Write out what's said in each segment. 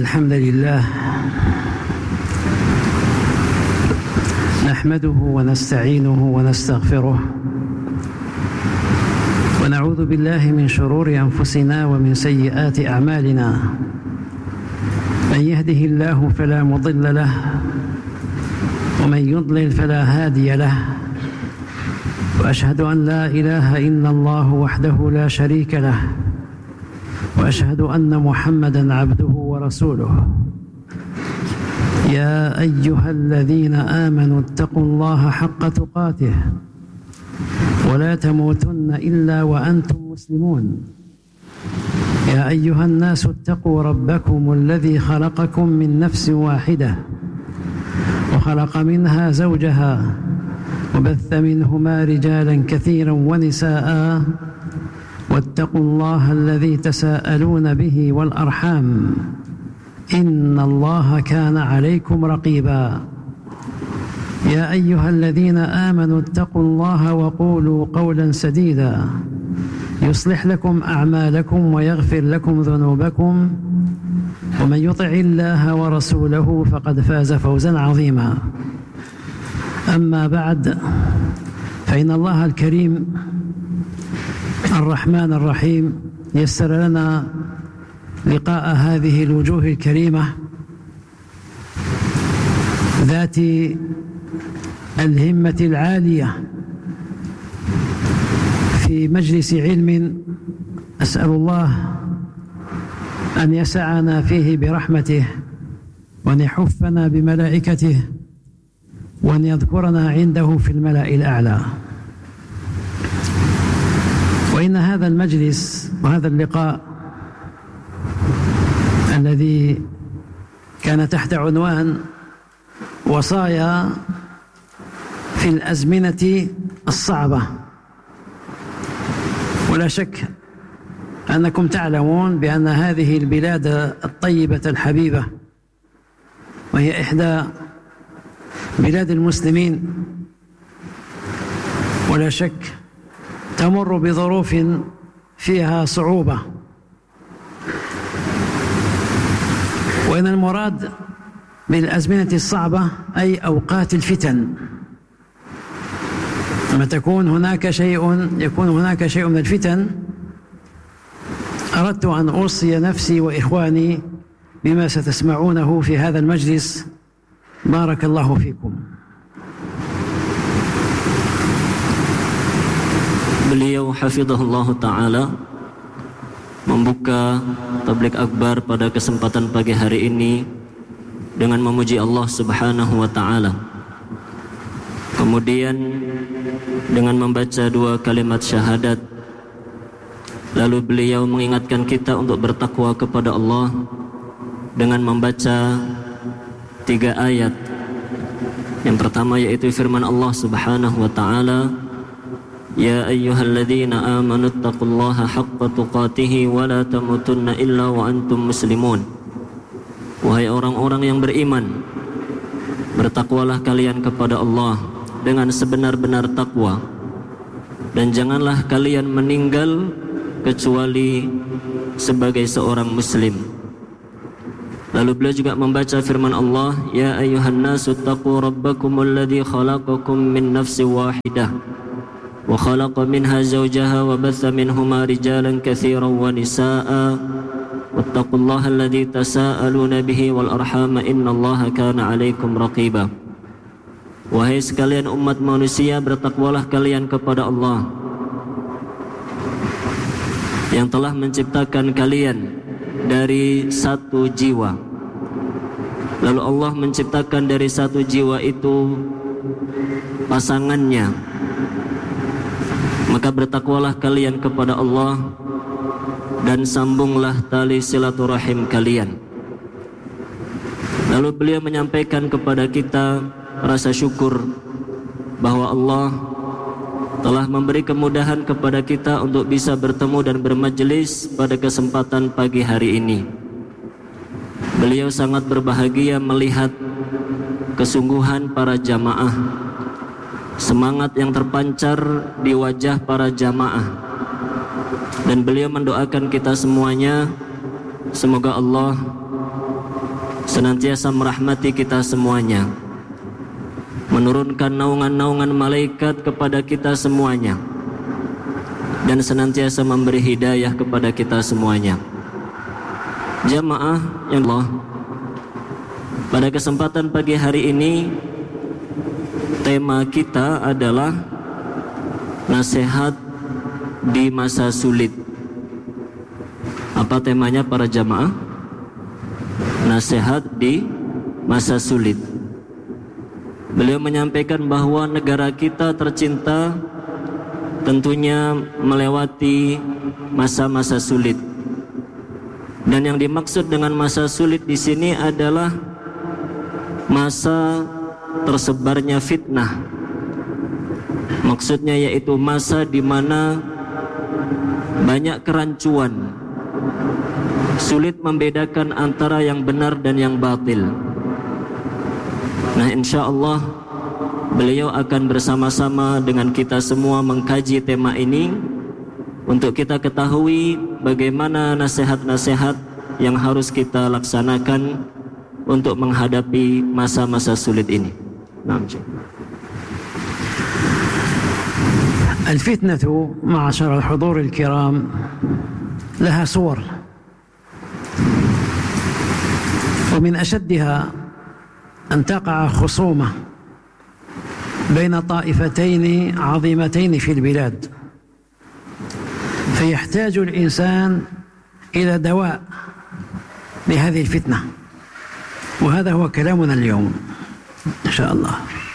الحمد لله نحمده ونستعينه ونستغفره ونعوذ بالله من شرور أنفسنا ومن سيئات أعمالنا. من يهده الله فلا مضل له ومن يضلل فلا هادي له، وأشهد أن لا إله إلا الله وحده لا شريك له، وأشهد أن محمدًا عبده ورسوله. يا أيها الذين آمنوا اتقوا الله حق تقاته ولا تموتن إلا وأنتم مسلمون. يا أيها الناس اتقوا ربكم الذي خلقكم من نفس واحدة وخلق منها زوجها وبث منهما رجالا كثيرا ونساء، واتقوا الله الذي تساءلون به والأرحام إن الله كان عليكم رقيبا. يا أيها الذين آمنوا اتقوا الله وقولوا قولا سديدا يصلح لكم أعمالكم ويغفر لكم ذنوبكم، ومن يطع الله ورسوله فقد فاز فوزا عظيما. أما بعد، فإن الله الكريم الرحمن الرحيم يسر لنا لقاء هذه الوجوه الكريمة ذات الهمة العالية في مجلس علم أسأل الله أن يسعنا فيه برحمته، وأن يحفنا بملائكته، وأن يذكرنا عنده في الملأ الأعلى. وإن هذا المجلس وهذا اللقاء الذي كان تحت عنوان وصايا في الأزمنة الصعبة، ولا شك أنكم تعلمون بأن هذه البلاد الطيبة الحبيبة، وهي إحدى بلاد المسلمين، ولا شك تمر بظروف فيها صعوبة. وإن المراد بالأزمنة الصعبة أي أوقات الفتن، لما يكون هناك شيء من الفتن، أردت أن أوصي نفسي وإخواني بما ستسمعونه في هذا المجلس. بارك الله فيكم. Beliau hafizahullah ta'ala membuka tablik akbar pada kesempatan pagi hari ini dengan memuji Allah subhanahu wa ta'ala, kemudian dengan membaca 2 kalimat syahadat. Lalu beliau mengingatkan kita untuk bertakwa kepada Allah dengan membaca 3 ayat. Yang pertama yaitu firman Allah subhanahu wa ta'ala, Ya ayyuhalladzina amanu taqullaha haqqa tuqatihi wa la tamutunna illa wa antum muslimun. Wahai orang-orang yang beriman, bertakwalah kalian kepada Allah dengan sebenar-benar takwa, dan janganlah kalian meninggal kecuali sebagai seorang muslim. Lalu beliau juga membaca firman Allah, Ya ayyuhan nasu taqu rabbakumul ladzi khalaqakum min nafsin wahidah wa khalaqa minha zawjaha wa batha minhuma rijalan katsiran wa nisaa'a wattaqullaha alladzi tasaaluna bihi wal arhama innallaha kana 'alaikum raqiba. Wahai sekalian umat manusia, bertakwalah kalian kepada Allah yang telah menciptakan kalian dari satu jiwa. Lalu Allah menciptakan dari satu jiwa itu pasangannya. Maka bertakwalah kalian kepada Allah dan sambunglah tali silaturahim kalian. Lalu beliau menyampaikan kepada kita rasa syukur bahwa Allah telah memberi kemudahan kepada kita untuk bisa bertemu dan bermajelis pada kesempatan pagi hari ini. Beliau sangat berbahagia melihat kesungguhan para jamaah, semangat yang terpancar di wajah para jamaah, dan beliau mendoakan kita semuanya, semoga Allah senantiasa merahmati kita semuanya, menurunkan naungan-naungan malaikat kepada kita semuanya, dan senantiasa memberi hidayah kepada kita semuanya. Jamaah yang Allah, pada kesempatan pagi hari ini tema kita adalah nasihat di masa sulit. Apa temanya para jamaah? Nasihat di masa sulit. Beliau menyampaikan bahwa negara kita tercinta tentunya melewati masa-masa sulit. Dan yang dimaksud dengan masa sulit di sini adalah masa tersebarnya fitnah. Maksudnya yaitu masa di mana banyak kerancuan, sulit membedakan antara yang benar dan yang batil. Nah, insyaallah beliau akan bersama-sama dengan kita semua mengkaji tema ini untuk kita ketahui bagaimana nasihat-nasihat yang harus kita laksanakan untuk menghadapi masa-masa sulit ini. الفتنة معشر الحضور الكرام لها صور، ومن أشدها أن تقع خصومة بين طائفتين عظيمتين في البلاد، فيحتاج الإنسان إلى دواء لهذه الفتنة، وهذا هو كلامنا اليوم إن شاء الله.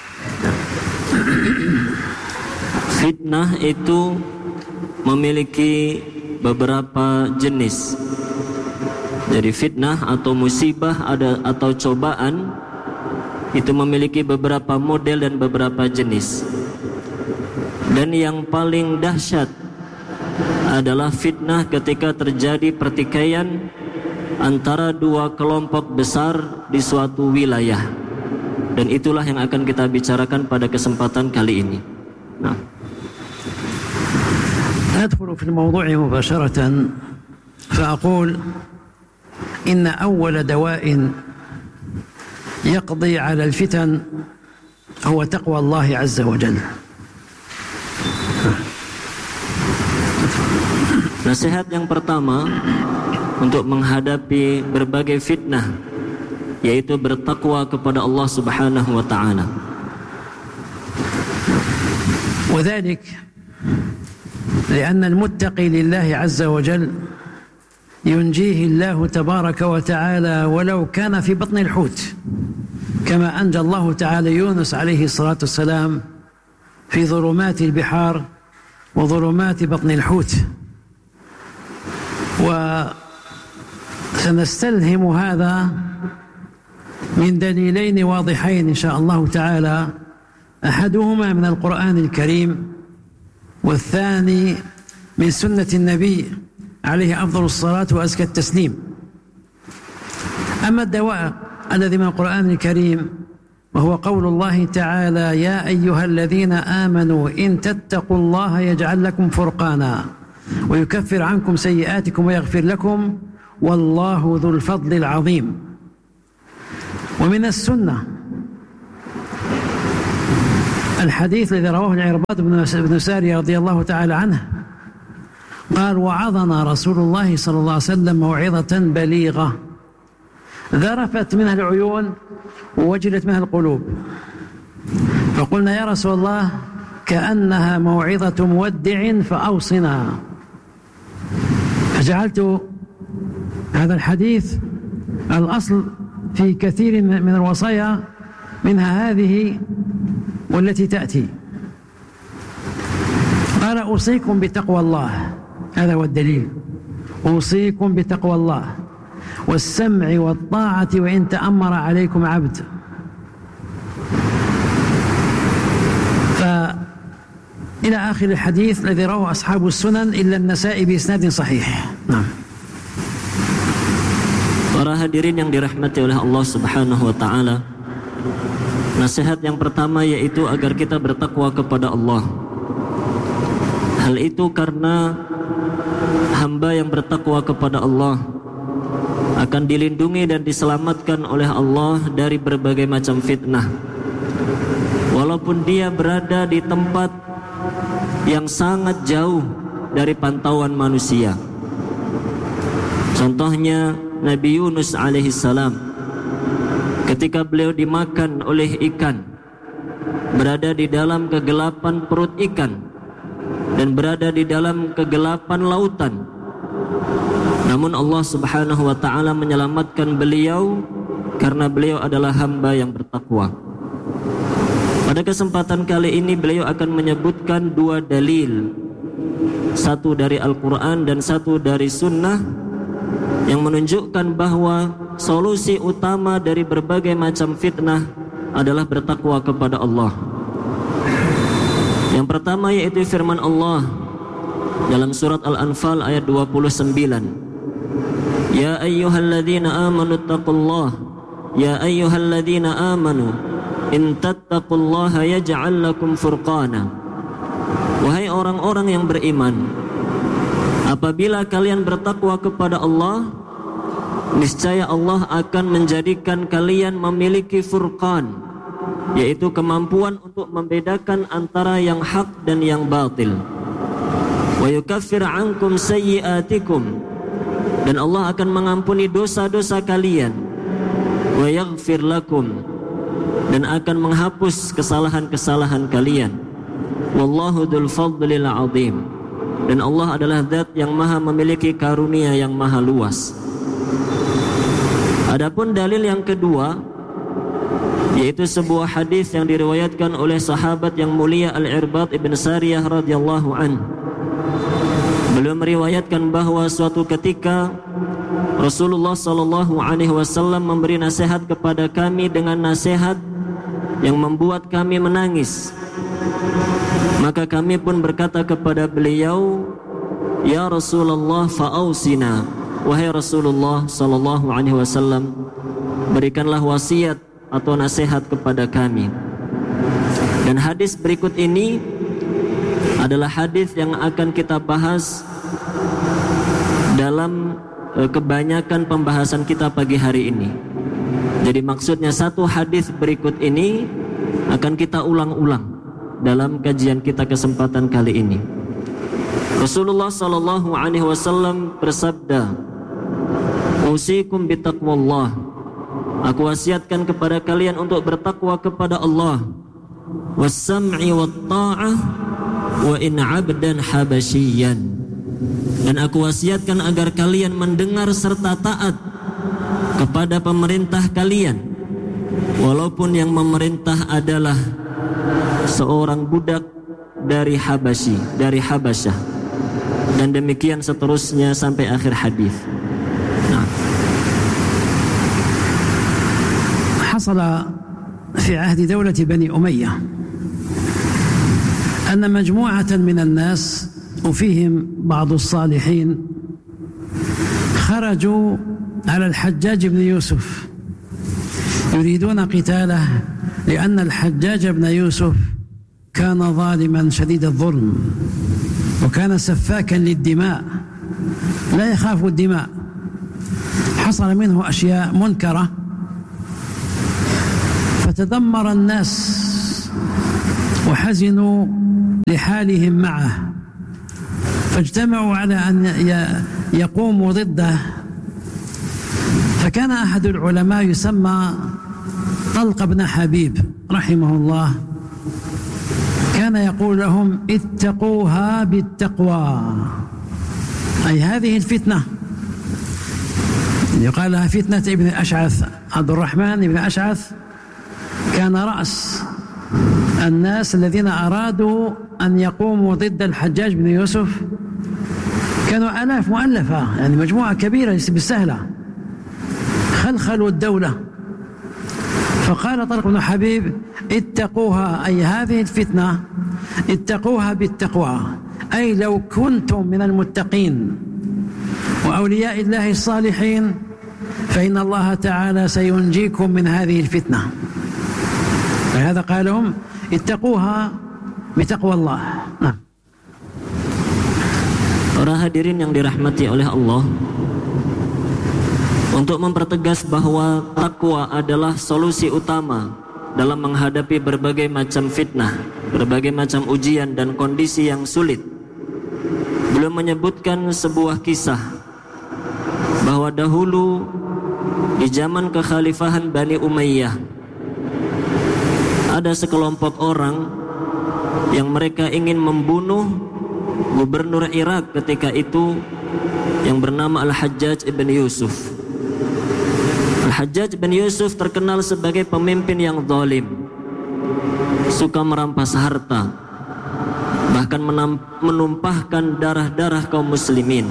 Fitnah itu memiliki beberapa jenis. Jadi fitnah atau musibah atau cobaan itu memiliki beberapa model dan beberapa jenis. Dan yang paling dahsyat adalah fitnah ketika terjadi pertikaian antara dua kelompok besar di suatu wilayah. Dan itulah yang akan kita bicarakan pada kesempatan kali ini. أدخل في الموضوع مباشرة فأقول إن أول دواء يقضي على الفتن هو تقوى الله عز وجل. Nasihat yang pertama untuk menghadapi berbagai fitnah yaitu bertakwa kepada Allah Subhanahu wa taala. وذلك لأن المتقي لله عز وجل ينجيه الله تبارك وتعالى ولو كان في بطن الحوت، كما أنجى الله تعالى يونس عليه الصلاة والسلام في ظلمات البحار وظلمات بطن الحوت. وسنستلهم هذا من دليلين واضحين إن شاء الله تعالى، أحدهما من القرآن الكريم والثاني من سنة النبي عليه أفضل الصلاة وأزكى التسليم. أما الدواء الذي من القرآن الكريم وهو قول الله تعالى: يا أيها الذين آمنوا إن تتقوا الله يجعل لكم فرقانا ويكفر عنكم سيئاتكم ويغفر لكم والله ذو الفضل العظيم. ومن السنة الحديث الذي رواه العرباض بن سارية رضي الله تعالى عنه قال: وعظنا رسول الله صلى الله عليه وسلم موعظة بليغة ذرفت منها العيون ووجلت منها القلوب، فقلنا يا رسول الله كأنها موعظة مودع فأوصنا. فجعلت هذا الحديث الأصل في كثير من الوصايا، منها هذه والتي تأتي. قال: أوصيكم بتقوى الله، هذا هو الدليل، أوصيكم بتقوى الله والسمع والطاعة وإن تأمر عليكم عبد. إلى آخر الحديث الذي رواه أصحاب السنن إلا النسائي بإسناد صحيح. نعم. Para hadirin yang dirahmati oleh Allah Subhanahu wa taala, nasihat yang pertama yaitu agar kita bertakwa kepada Allah. Hal itu karena hamba yang bertakwa kepada Allah akan dilindungi dan diselamatkan oleh Allah dari berbagai macam fitnah, walaupun dia berada di tempat yang sangat jauh dari pantauan manusia. Contohnya Nabi Yunus alaihissalam, ketika beliau dimakan oleh ikan, berada di dalam kegelapan perut ikan dan berada di dalam kegelapan lautan, namun Allah subhanahu wa ta'ala menyelamatkan beliau karena beliau adalah hamba yang bertakwa. Pada kesempatan kali ini beliau akan menyebutkan dua dalil, satu dari Al-Quran dan satu dari Sunnah, yang menunjukkan bahwa solusi utama dari berbagai macam fitnah adalah bertakwa kepada Allah. Yang pertama yaitu firman Allah dalam surat Al-Anfal ayat 29. Ya ayyuhalladzina amanu taqullah, ya ayyuhalladzina amanu in tattaqullaha yaj'al lakum furqana. Wahai orang-orang yang beriman, apabila kalian bertakwa kepada Allah, niscaya Allah akan menjadikan kalian memiliki furqan, yaitu kemampuan untuk membedakan antara yang hak dan yang batil. Wa yukaffir ankum sayyi'atikum, dan Allah akan mengampuni dosa-dosa kalian. Wa yaghfir lakum, dan akan menghapus kesalahan-kesalahan kalian. Wallahu dzul fadlil azim, dan Allah adalah zat yang maha memiliki karunia yang maha luas. Adapun dalil yang kedua yaitu sebuah hadis yang diriwayatkan oleh sahabat yang mulia Al-Irbad ibn Sariyah radhiyallahu anhu. Beliau meriwayatkan bahwa suatu ketika Rasulullah sallallahu alaihi wasallam memberi nasihat kepada kami dengan nasihat yang membuat kami menangis. Maka kami pun berkata kepada beliau, "Ya Rasulullah, fa'ausina." Wahai Rasulullah sallallahu alaihi wasallam, berikanlah wasiat atau nasihat kepada kami. Dan hadis berikut ini adalah hadis yang akan kita bahas dalam kebanyakan pembahasan kita pagi hari ini. Jadi maksudnya satu hadis berikut ini akan kita ulang-ulang dalam kajian kita kesempatan kali ini. Rasulullah sallallahu alaihi wasallam bersabda, "Usikum bitaqwallah." Aku wasiatkan kepada kalian untuk bertakwa kepada Allah. Was-sam'i wat-ta'ah wa in 'abdan habasyian. Dan aku wasiatkan agar kalian mendengar serta taat kepada pemerintah kalian, walaupun yang memerintah adalah seorang budak dari Habasyi, dari Habasyah. Dan demikian seterusnya sampai akhir hadis. حصل في عهد دولة بني أمية أن مجموعة من الناس وفيهم بعض الصالحين خرجوا على الحجاج بن يوسف يريدون قتاله، لأن الحجاج بن يوسف كان ظالما شديد الظلم وكان سفاكا للدماء لا يخاف الدماء. حصل منه أشياء منكرة فتذمر الناس وحزنوا لحالهم معه، فاجتمعوا على أن يقوموا ضده. فكان أحد العلماء يسمى طلق بن حبيب رحمه الله، كان يقول لهم: اتقوها بالتقوى، أي هذه الفتنة يقال لها فتنة ابن أشعث. عبد الرحمن بن أشعث كان رأس الناس الذين أرادوا أن يقوموا ضد الحجاج بن يوسف. كانوا آلاف مؤلفة، يعني مجموعة كبيرة ليس بالسهلة، خلخلوا الدولة. فقال طلق بن حبيب: اتقوها، أي هذه الفتنة اتقوها بالتقوى، أي لو كنتم من المتقين وأولياء الله الصالحين فإن الله تعالى سينجيكم من هذه الفتنة. فهذا قال لهم: اتقوها بتقوى الله. Para hadirin yang dirahmati oleh Allah, untuk mempertegas bahwa takwa adalah solusi utama dalam menghadapi berbagai macam fitnah, berbagai macam ujian dan kondisi yang sulit. Beliau menyebutkan sebuah kisah bahwa dahulu di zaman kekhalifahan Bani Umayyah ada sekelompok orang yang mereka ingin membunuh gubernur Irak ketika itu yang bernama Al-Hajjaj ibn Yusuf. Al-Hajjaj ibn Yusuf terkenal sebagai pemimpin yang zalim, suka merampas harta, bahkan menumpahkan darah-darah kaum muslimin.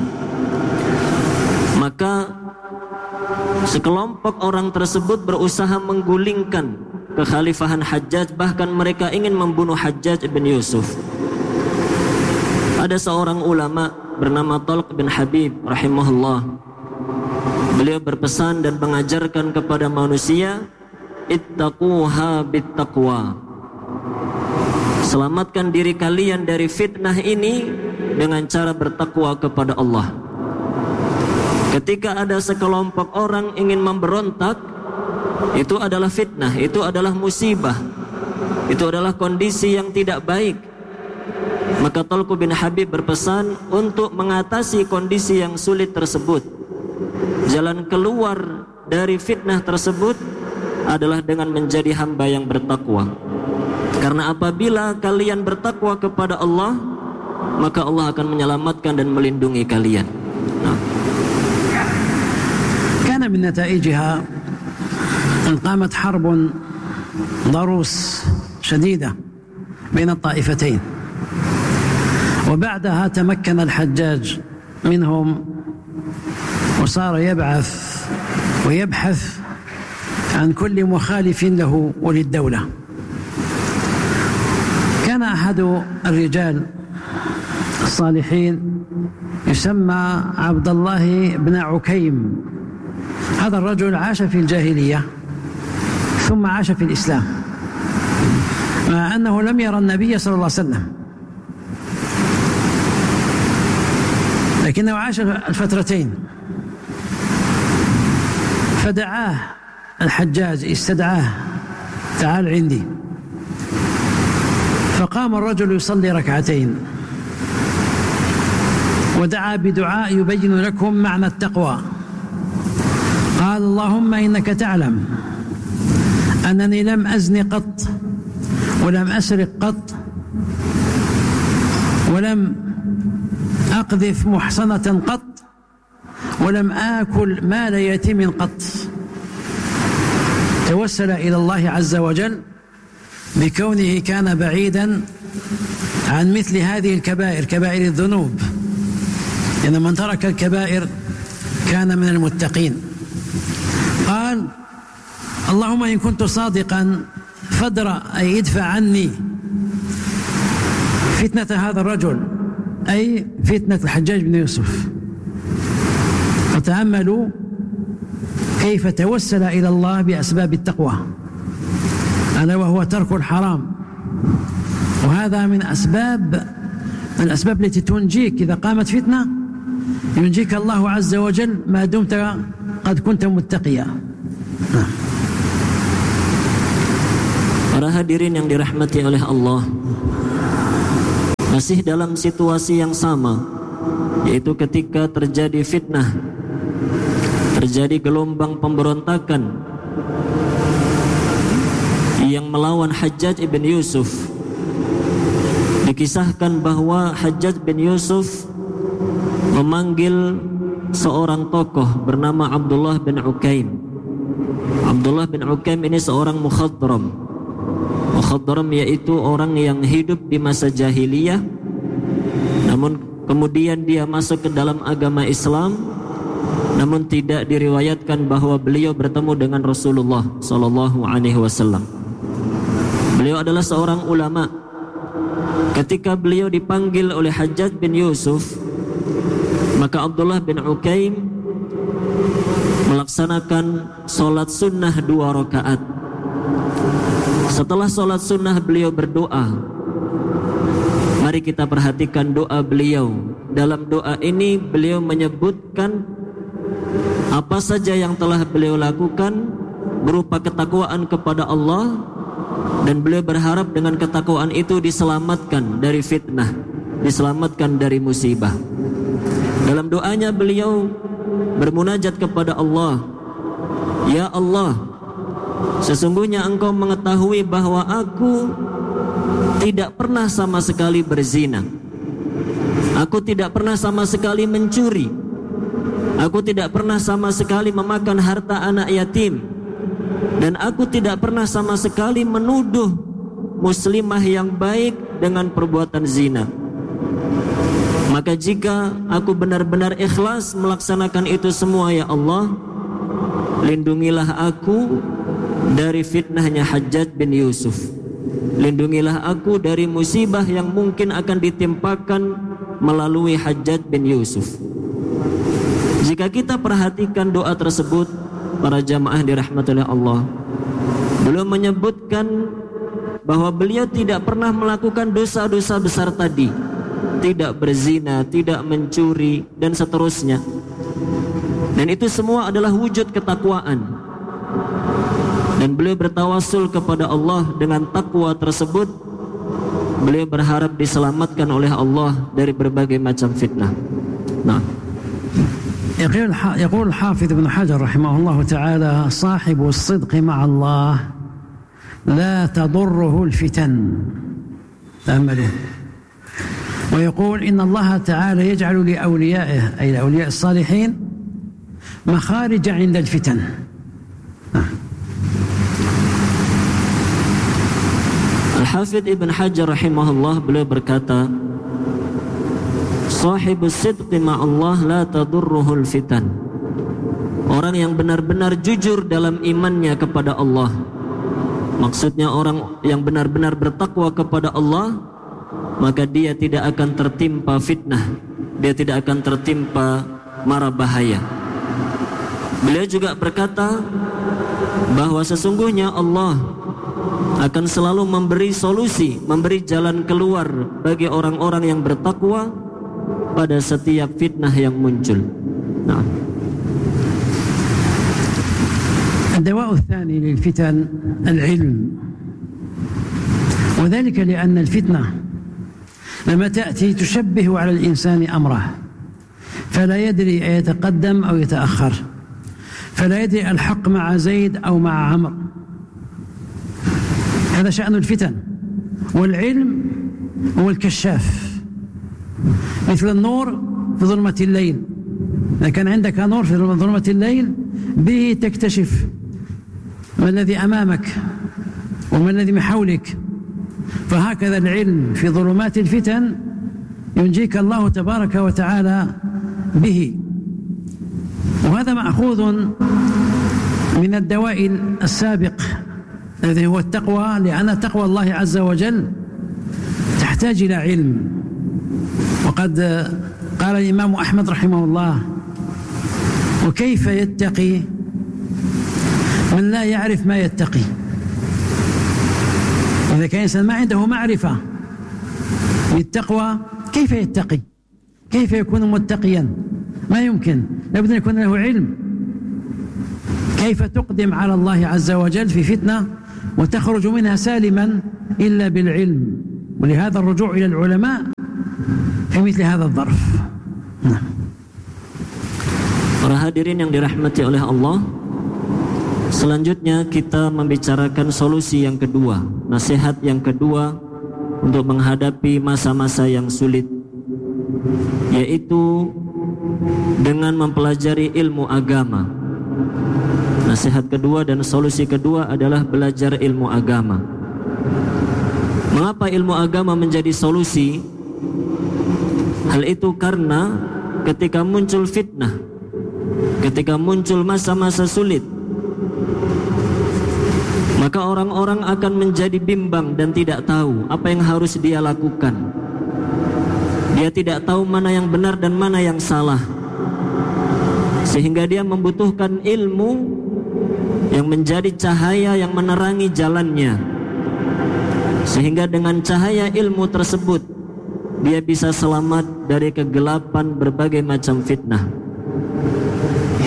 Maka sekelompok orang tersebut berusaha menggulingkan kekhalifahan Hajjaj, bahkan mereka ingin membunuh Hajjaj ibn Yusuf. Ada seorang ulama bernama Talq bin Habib rahimahullah. Beliau berpesan dan mengajarkan kepada manusia, ittaquha bittaqwa. Selamatkan diri kalian dari fitnah ini dengan cara bertakwa kepada Allah. Ketika ada sekelompok orang ingin memberontak, itu adalah fitnah, itu adalah musibah, itu adalah kondisi yang tidak baik. Maka Talq bin Habib berpesan untuk mengatasi kondisi yang sulit tersebut. Jalan keluar dari fitnah tersebut adalah dengan menjadi hamba yang bertakwa. Karena apabila kalian bertakwa kepada Allah, maka Allah akan menyelamatkan dan melindungi kalian. كان من نتائجها أن قامت حرب ضروس شديدة بين الطائفتين، وبعدها تمكن الحجاج منهم وصار يبعث ويبحث عن كل مخالف له وللدولة. كان أحد الرجال الصالحين يسمى عبد الله بن عكيم. هذا الرجل عاش في الجاهلية ثم عاش في الإسلام، مع أنه لم يرى النبي صلى الله عليه وسلم، لكنه عاش الفترتين. فدعاه الحجاج، استدعاه، تعال عندي. فقام الرجل يصلي ركعتين ودعا بدعاء يبين لكم معنى التقوى. قال اللهم إنك تعلم أنني لم أزن قط ولم أسرق قط ولم أقذف محصنة قط ولم آكل مال يتيم قط. توسل إلى الله عز وجل بكونه كان بعيدا عن مثل هذه الكبائر، كبائر الذنوب، إن من ترك الكبائر كان من المتقين. قال اللهم إن كنت صادقا فادرأ أي ادفع عني فتنة هذا الرجل، أي فتنة الحجاج بن يوسف. وتأملوا كيف توسل إلى الله بأسباب التقوى، ألا وهو ترك الحرام، وهذا من الأسباب التي تنجيك. إذا قامت فتنة ينجيك الله عز وجل ما دمت قد كنت متقيا. Para hadirin yang dirahmati oleh Allah, masih dalam situasi yang sama, yaitu ketika terjadi fitnah, terjadi gelombang pemberontakan yang melawan Hajjaj ibn Yusuf. Dikisahkan bahwa Hajjaj bin Yusuf memanggil seorang tokoh bernama Abdullah bin Ukaim. Abdullah bin Ukaim ini seorang mukhadram. Mukhadram yaitu orang yang hidup di masa jahiliyah, namun kemudian dia masuk ke dalam agama Islam, namun tidak diriwayatkan bahwa beliau bertemu dengan Rasulullah sallallahu alaihi wasallam. Beliau adalah seorang ulama. Ketika beliau dipanggil oleh Hajjaj bin Yusuf, maka Abdullah bin Ukaim melaksanakan solat sunnah 2 rakaat. Setelah solat sunnah beliau berdoa. Mari kita perhatikan doa beliau. Dalam doa ini beliau menyebutkan apa saja yang telah beliau lakukan berupa ketakwaan kepada Allah, dan beliau berharap dengan ketakwaan itu diselamatkan dari fitnah, diselamatkan dari musibah. Dalam doanya beliau bermunajat kepada Allah, "Ya Allah, sesungguhnya Engkau mengetahui bahwa aku tidak pernah sama sekali berzina. Aku tidak pernah sama sekali mencuri. Aku tidak pernah sama sekali memakan harta anak yatim. Dan aku tidak pernah sama sekali menuduh muslimah yang baik dengan perbuatan zina. Maka jika aku benar-benar ikhlas melaksanakan itu semua, ya Allah, lindungilah aku dari fitnahnya Hajjaj bin Yusuf. Lindungilah aku dari musibah yang mungkin akan ditimpakan melalui Hajjaj bin Yusuf." Jika kita perhatikan doa tersebut, para jamaah dirahmati oleh Allah, beliau menyebutkan bahwa beliau tidak pernah melakukan dosa-dosa besar tadi, tidak berzina, tidak mencuri, dan seterusnya. Dan itu semua adalah wujud ketakwaan. Dan beliau bertawassul kepada Allah dengan takwa tersebut. Beliau berharap diselamatkan oleh Allah dari berbagai macam fitnah. Nah, يقول الحافظ ابن حجر رحمه الله تعالى: صاحب الصدق مع الله لا تضره الفتن. تأملوا. ويقول إن الله تعالى يجعل لأوليائه أي لأولياء الصالحين مخارج عند الفتن. Al-Hafidh Ibn Hajar rahimahullah beliau berkata, "Sahibus sidqi ma'allah la tadurruhul fitan." Orang yang benar-benar jujur dalam imannya kepada Allah, maksudnya orang yang benar-benar bertakwa kepada Allah, maka dia tidak akan tertimpa fitnah, dia tidak akan tertimpa mara bahaya. Beliau juga berkata bahwa sesungguhnya Allah akan selalu memberi solusi, memberi jalan keluar bagi orang-orang yang bertakwa pada setiap fitnah yang muncul. Nah, الدواء الثاني للفتن العلم، وذلك لأن الفتنة لما تأتي تشبه على الإنسان أمره، فلا يدري أيتقدم أو يتأخر، فلا يدري الحق مع زيد أو مع عمرو. هذا شأن الفتن. والعلم هو الكشاف، مثل النور في ظلمة الليل. إذا كان عندك نور في ظلمة الليل به تكتشف ما الذي أمامك وما الذي من حولك. فهكذا العلم في ظلمات الفتن ينجيك الله تبارك وتعالى به. وهذا مأخوذ من الدواء السابق الذي هو التقوى، لأن تقوى الله عز وجل تحتاج إلى علم. وقد قال الإمام أحمد رحمه الله: وكيف يتقي من لا يعرف ما يتقي. إذا كان إنسان ما عنده معرفة بالتقوى كيف يتقي؟ كيف يكون متقيا؟ ما يمكن، لابد أن يكون له علم. كيف تقدم على الله عز وجل في فتنة وتخرج منها سالما إلا بالعلم. ولهذا الرجوع إلى العلماء في مثل هذا الظرف. Para hadirin yang dirahmati oleh Allah, selanjutnya kita membicarakan solusi yang kedua, nasihat yang kedua untuk menghadapi masa-masa yang sulit, yaitu dengan mempelajari ilmu agama. Nasihat kedua dan solusi kedua adalah belajar ilmu agama. Mengapa ilmu agama menjadi solusi? Hal itu karena ketika muncul fitnah, ketika muncul masa-masa sulit, maka orang-orang akan menjadi bimbang dan tidak tahu apa yang harus dia lakukan. Dia tidak tahu mana yang benar dan mana yang salah, sehingga dia membutuhkan ilmu yang menjadi cahaya yang menerangi jalannya, sehingga dengan cahaya ilmu tersebut dia bisa selamat dari kegelapan berbagai macam fitnah.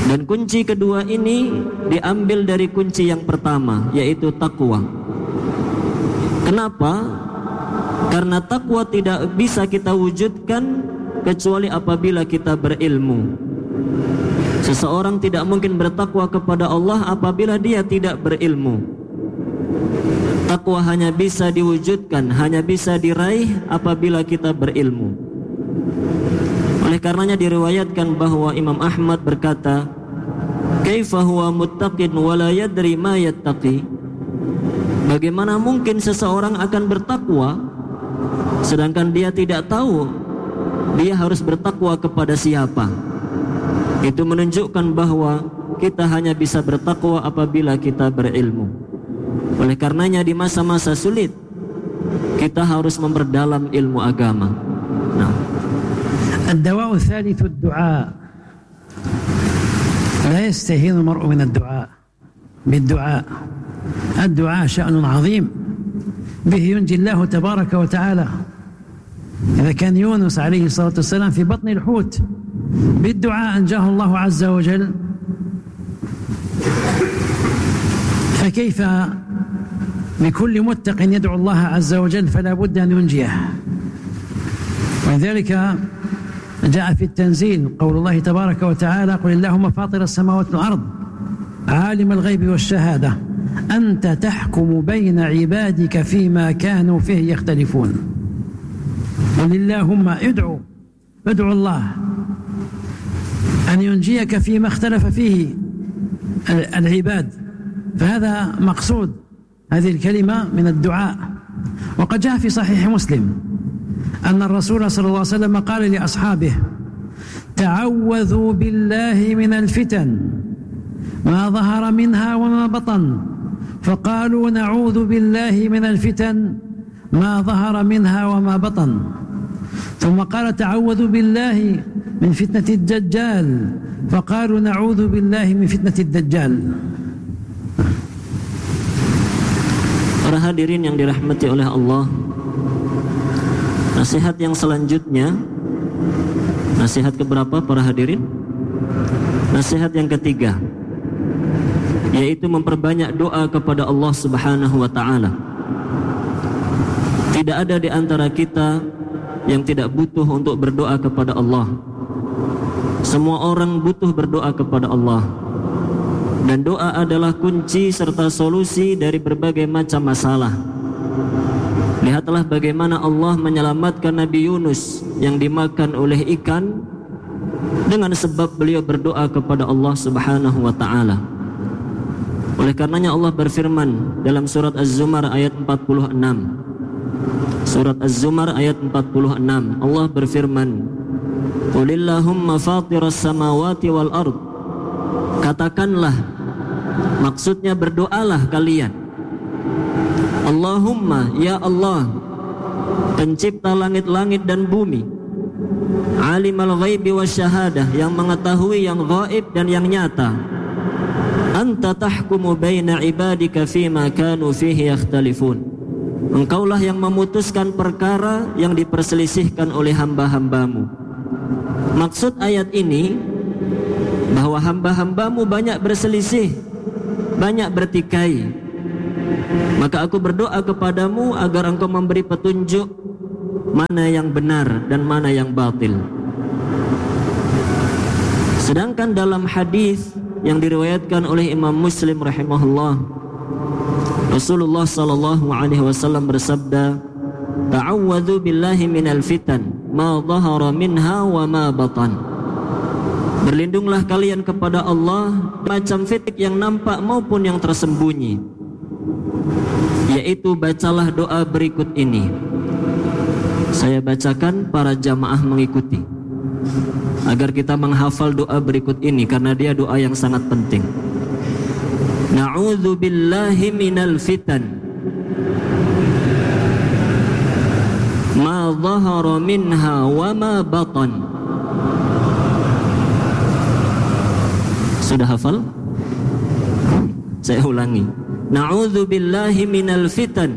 Dan kunci kedua ini diambil dari kunci yang pertama, yaitu takwa. Kenapa? Karena takwa tidak bisa kita wujudkan kecuali apabila kita berilmu. Seseorang tidak mungkin bertakwa kepada Allah apabila dia tidak berilmu. Takwa hanya bisa diwujudkan, hanya bisa diraih apabila kita berilmu. Oleh karenanya diriwayatkan bahwa Imam Ahmad berkata, "Kaifa huwa muttaqin wa la yadri ma yattaqi?" Bagaimana mungkin seseorang akan bertakwa sedangkan dia tidak tahu dia harus bertakwa kepada siapa? Itu menunjukkan bahwa kita hanya bisa bertakwa apabila kita berilmu. Oleh karenanya di masa-masa sulit kita harus memperdalam ilmu agama. الدواء الثالث الدعاء. لا يستهين المرء من بالدعاء. الدعاء شأن عظيم به ينجي الله تبارك وتعالى. إذا كان يونس عليه الصلاة والسلام في بطن الحوت بالدعاء أنجاه الله عز وجل، فكيف بكل متق يدعو الله عز وجل فلا بد أن ينجيه. ولذلك جاء في التنزيل قول الله تبارك وتعالى: قل اللهم فاطر السماوات والأرض عالم الغيب والشهادة أنت تحكم بين عبادك فيما كانوا فيه يختلفون. قل اللهم ادعو الله أن ينجيك فيما اختلف فيه العباد. فهذا مقصود هذه الكلمة من الدعاء. وقد جاء في صحيح مسلم أن الرسول صلى الله عليه وسلم قال لأصحابه: تعوذوا بالله من الفتن ما ظهر منها وما بطن. فقالوا: نعوذ بالله من الفتن ما ظهر منها وما بطن. ثم قال: تعوذوا بالله من فتنة الدجال. فقالوا: نعوذ بالله من فتنة الدجال. Para hadirin yang dirahmati oleh Allah, nasihat yang selanjutnya, nasihat keberapa para hadirin? Nasihat yang ketiga, yaitu memperbanyak doa kepada Allah Subhanahu wa ta'ala. Tidak ada di antara kita yang tidak butuh untuk berdoa kepada Allah. Semua orang butuh berdoa kepada Allah. Dan doa adalah kunci serta solusi dari berbagai macam masalah. Lihatlah bagaimana Allah menyelamatkan Nabi Yunus yang dimakan oleh ikan dengan sebab beliau berdoa kepada Allah Subhanahu wa ta'ala. Oleh karenanya Allah berfirman dalam surat Az-Zumar ayat 46. Surat Az-Zumar ayat 46, Allah berfirman, "Qulillahumma fatiras samawati wal ard." Katakanlah, maksudnya berdoalah kalian. Allahumma, ya Allah, pencipta langit-langit dan bumi, alimal ghaibi wasyahadah, yang mengetahui yang gaib dan yang nyata. Anta tahkumu baina ibadika fima kanu fihi yakhtalifun. Engkaulah yang memutuskan perkara yang diperselisihkan oleh hamba-hambamu. Maksud ayat ini bahwa hamba-hambamu banyak berselisih, banyak bertikai. Maka aku berdoa kepadamu agar engkau memberi petunjuk mana yang benar dan mana yang batil. Sedangkan dalam hadis yang diriwayatkan oleh Imam Muslim rahimahullah, Rasulullah sallallahu alaihi wasallam bersabda, "Ta'awwadzu billahi minal fitan ma dhahara minha wa ma batan." Berlindunglah kalian kepada Allah macam fitnah yang nampak maupun yang tersembunyi. Yaitu bacalah doa berikut ini. Saya bacakan, para jamaah mengikuti agar kita menghafal doa berikut ini karena dia doa yang sangat penting. Na'udzu billahi minal fitan ma dhahara minha wa ma batan. Sudah hafal? Saya ulangi. Na'udzu billahi minal fitan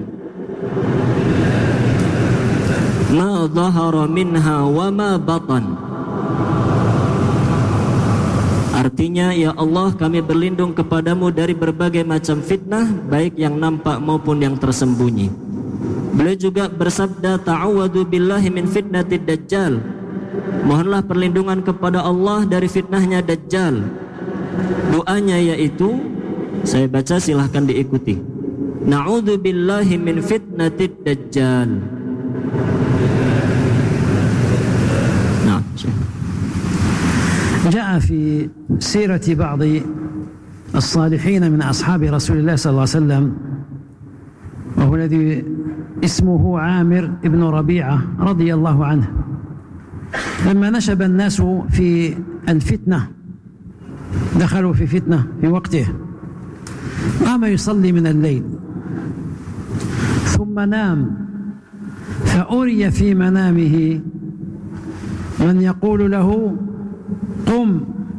ma dhahara minha wa ma batan. Artinya, ya Allah, kami berlindung kepadamu dari berbagai macam fitnah, baik yang nampak maupun yang tersembunyi. Beliau juga bersabda, ta'awwadu billahi min fitnatid dajjal. Mohonlah perlindungan kepada Allah dari fitnahnya Dajjal. Doanya yaitu, saya baca, silahkan diikuti. Na'udzu billahi min fitnatid dajjal. Nah, جاء في سيرة بعض الصالحين من أصحاب رسول الله صلى الله عليه وسلم، وهو الذي اسمه عامر بن ربيعة رضي الله عنه، لما نشب الناس في الفتنة، دخلوا في فتنة في وقته، قام يصلي من الليل ثم نام، فأري في منامه من يقول له قم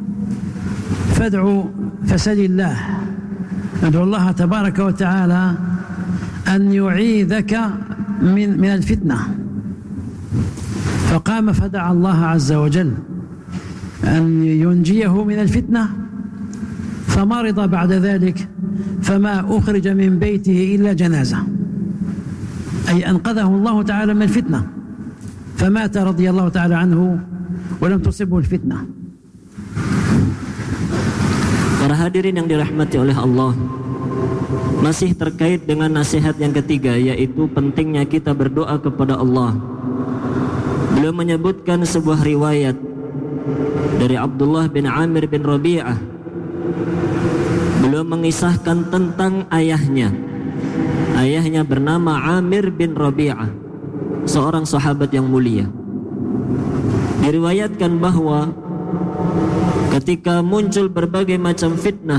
فادعو فسل الله، ادعو الله تبارك وتعالى أن يعيذك من الفتنة. فقام فدعا الله عز وجل أن ينجيه من الفتنة، فمرض بعد ذلك فما أخرج من بيته إلا جنازة، أي أنقذه الله تعالى من الفتنة، فمات رضي الله تعالى عنه ولم تصبه الفتنة. Para hadirin yang dirahmati oleh Allah, masih terkait dengan nasihat yang ketiga, yaitu pentingnya kita berdoa kepada Allah. Beliau menyebutkan sebuah riwayat dari Abdullah bin Amir bin Rabi'ah. Beliau mengisahkan tentang ayahnya. Ayahnya bernama Amir bin Rabi'ah, seorang sahabat yang mulia. Diriwayatkan bahwa ketika muncul berbagai macam fitnah,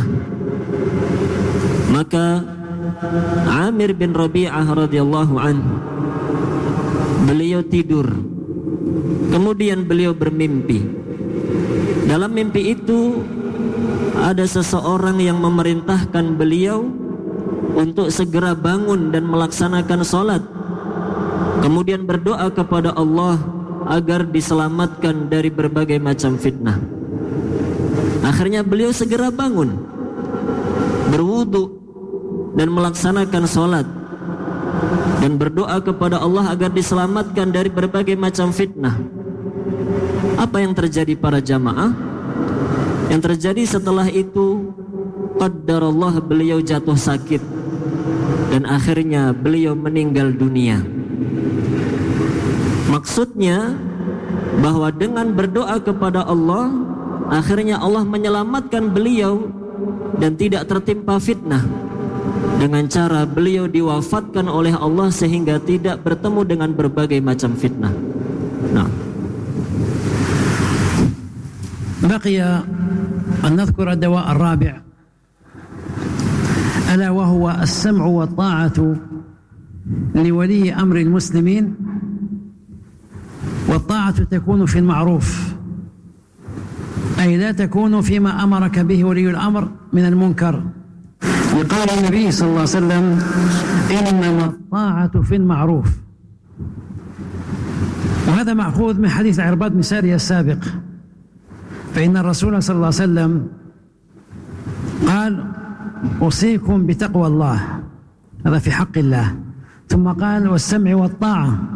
maka Amir bin Rabi'ah radhiyallahu anhu, beliau tidur. Kemudian beliau bermimpi. Dalam mimpi itu ada seseorang yang memerintahkan beliau untuk segera bangun dan melaksanakan sholat, kemudian berdoa kepada Allah agar diselamatkan dari berbagai macam fitnah. Akhirnya beliau segera bangun, berwudu dan melaksanakan sholat, dan berdoa kepada Allah agar diselamatkan dari berbagai macam fitnah. Apa yang terjadi para jamaah? Yang terjadi setelah itu, qaddarallah, beliau jatuh sakit dan akhirnya beliau meninggal dunia. Maksudnya bahwa dengan berdoa kepada Allah, akhirnya Allah menyelamatkan beliau dan tidak tertimpa fitnah, dengan cara beliau diwafatkan oleh Allah sehingga tidak bertemu dengan berbagai macam fitnah. Nah, بقي أن نذكر الدواء الرابع، ألا وهو السمع والطاعة لولي أمر المسلمين، والطاعة تكون في المعروف، أي لا تكون فيما أمرك به ولي الأمر من المنكر. قال النبي صلى الله عليه وسلم: إنما الطاعة في المعروف. وهذا مأخوذ من حديث عرباد بن سارية السابق، فإن الرسول صلى الله عليه وسلم قال: أوصيكم بتقوى الله، هذا في حق الله، ثم قال: والسمع والطاعة